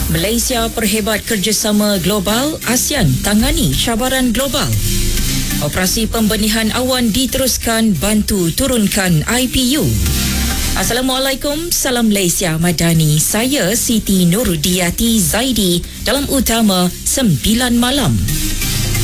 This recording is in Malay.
Malaysia perhebat kerjasama global, ASEAN tangani cabaran global. Operasi pembenihan awan diteruskan bantu turunkan IPU. Assalamualaikum, salam Malaysia Madani. Saya Siti Nurudiyati Zaidi dalam Utama 9 Malam.